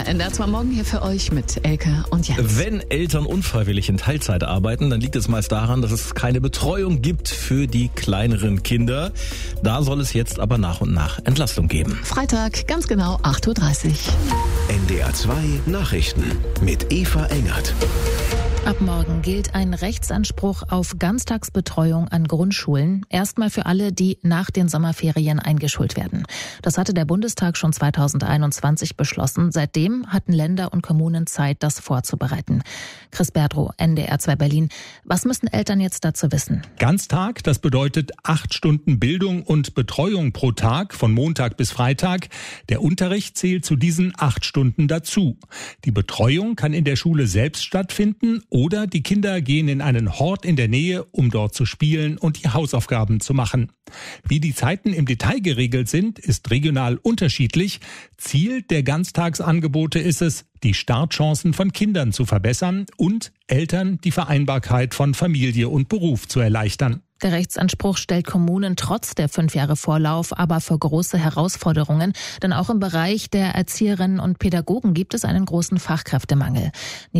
NDR 2 Morgen hier für euch mit Elke und Jens. Wenn Eltern unfreiwillig in Teilzeit arbeiten, dann liegt es meist daran, dass es keine Betreuung gibt für die kleineren Kinder. Da soll es jetzt aber nach und nach Entlastung geben. Freitag, ganz genau 8.30 Uhr. NDR 2 Nachrichten mit Eva Engert. Ab morgen gilt ein Rechtsanspruch auf Ganztagsbetreuung an Grundschulen. Erstmal für alle, die nach den Sommerferien eingeschult werden. Das hatte der Bundestag schon 2021 beschlossen. Seitdem hatten Länder und Kommunen Zeit, das vorzubereiten. Chris Berdrow, NDR 2 Berlin. Was müssen Eltern jetzt dazu wissen? Ganztag, das bedeutet 8 Stunden Bildung und Betreuung pro Tag von Montag bis Freitag. Der Unterricht zählt zu diesen 8 Stunden dazu. Die Betreuung kann in der Schule selbst stattfinden oder die Kinder gehen in einen Hort in der Nähe, um dort zu spielen und die Hausaufgaben zu machen. Wie die Zeiten im Detail geregelt sind, ist regional unterschiedlich. Ziel der Ganztagsangebote ist es, die Startchancen von Kindern zu verbessern und Eltern die Vereinbarkeit von Familie und Beruf zu erleichtern. Der Rechtsanspruch stellt Kommunen trotz der 5 Jahre Vorlauf aber vor große Herausforderungen. Denn auch im Bereich der Erzieherinnen und Pädagogen gibt es einen großen Fachkräftemangel.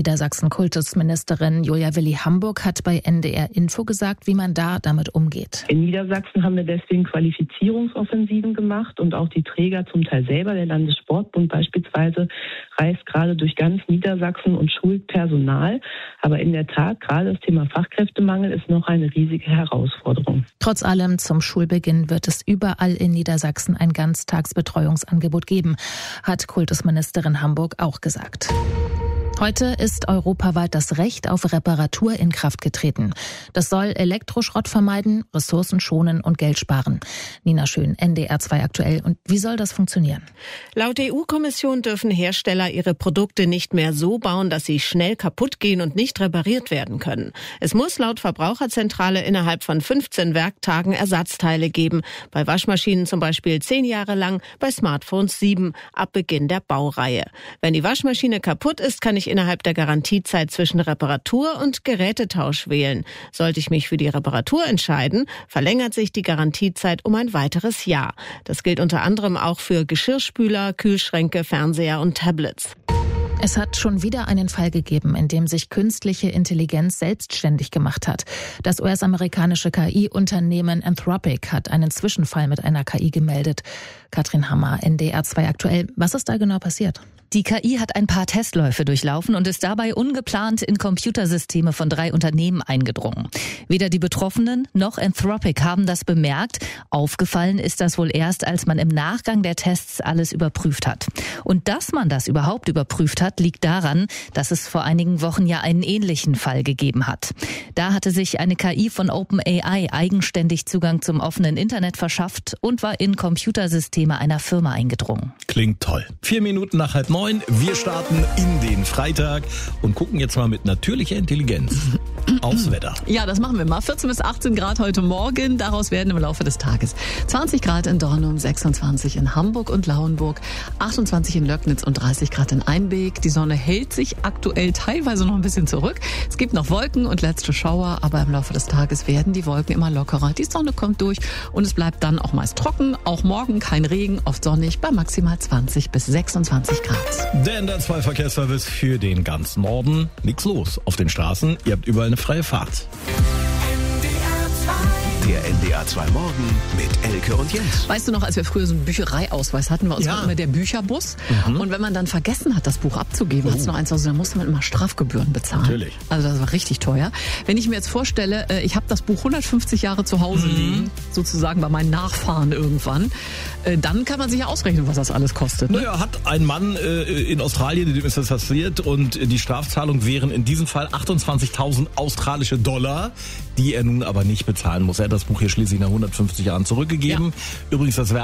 Niedersachsen-Kultusministerin Julia Willi-Hamburg hat bei NDR Info gesagt, wie man da damit umgeht. In Niedersachsen haben wir deswegen Qualifizierungsoffensiven gemacht und auch die Träger zum Teil selber, der Landessportbund beispielsweise, reist gerade durch ganz Niedersachsen und schult Personal. Aber in der Tat, gerade das Thema Fachkräftemangel ist noch eine riesige Herausforderung. Trotz allem, zum Schulbeginn wird es überall in Niedersachsen ein Ganztagsbetreuungsangebot geben, hat Kultusministerin Hamburg auch gesagt. Heute ist europaweit das Recht auf Reparatur in Kraft getreten. Das soll Elektroschrott vermeiden, Ressourcen schonen und Geld sparen. Nina Schön, NDR 2 aktuell. Und wie soll das funktionieren? Laut EU-Kommission dürfen Hersteller ihre Produkte nicht mehr so bauen, dass sie schnell kaputt gehen und nicht repariert werden können. Es muss laut Verbraucherzentrale innerhalb von 15 Werktagen Ersatzteile geben. Bei Waschmaschinen zum Beispiel 10 Jahre lang, bei Smartphones 7 ab Beginn der Baureihe. Wenn die Waschmaschine kaputt ist, kann ich innerhalb der Garantiezeit zwischen Reparatur und Gerätetausch wählen. Sollte ich mich für die Reparatur entscheiden, verlängert sich die Garantiezeit um ein weiteres Jahr. Das gilt unter anderem auch für Geschirrspüler, Kühlschränke, Fernseher und Tablets. Es hat schon wieder einen Fall gegeben, in dem sich künstliche Intelligenz selbstständig gemacht hat. Das US-amerikanische KI-Unternehmen Anthropic hat einen Zwischenfall mit einer KI gemeldet. Katrin Hammer, NDR 2 aktuell. Was ist da genau passiert? Die KI hat ein paar Testläufe durchlaufen und ist dabei ungeplant in Computersysteme von 3 Unternehmen eingedrungen. Weder die Betroffenen noch Anthropic haben das bemerkt. Aufgefallen ist das wohl erst, als man im Nachgang der Tests alles überprüft hat. Und dass man das überhaupt überprüft hat, liegt daran, dass es vor einigen Wochen ja einen ähnlichen Fall gegeben hat. Da hatte sich eine KI von OpenAI eigenständig Zugang zum offenen Internet verschafft und war in Computersysteme einer Firma eingedrungen. Klingt toll. 4 Minuten nach 8:30. Wir starten in den Freitag und gucken jetzt mal mit natürlicher Intelligenz aufs Wetter. Ja, das machen wir mal. 14 bis 18 Grad heute Morgen. Daraus werden im Laufe des Tages 20 Grad in Dornum, 26 in Hamburg und Lauenburg, 28 in Löcknitz und 30 Grad in Einbeek. Die Sonne hält sich aktuell teilweise noch ein bisschen zurück. Es gibt noch Wolken und letzte Schauer, aber im Laufe des Tages werden die Wolken immer lockerer. Die Sonne kommt durch und es bleibt dann auch meist trocken. Auch morgen kein Regen, oft sonnig bei maximal 20 bis 26 Grad. Der NDR 2 Verkehrsservice für den ganzen Norden. Nichts los auf den Straßen. Ihr habt überall eine freie Fahrt. Der NDR 2 Morgen mit Elke und Jens. Weißt du noch, als wir früher so einen Büchereiausweis hatten, war uns immer der Bücherbus. Und wenn man dann vergessen hat, das Buch abzugeben, hat es noch eins aus, dann musste man immer Strafgebühren bezahlen. Natürlich. Also das war richtig teuer. Wenn ich mir jetzt vorstelle, ich habe das Buch 150 Jahre zu Hause liegen, sozusagen bei meinen Nachfahren irgendwann, dann kann man sich ja ausrechnen, was das alles kostet. Ne? Naja, hat ein Mann in Australien, dem ist das passiert, und die Strafzahlung wären in diesem Fall 28.000 australische Dollar, die er nun aber nicht bezahlen muss. Er hat das Buch hier schließlich nach 150 Jahren zurückgegeben. Ja. Übrigens, das Werk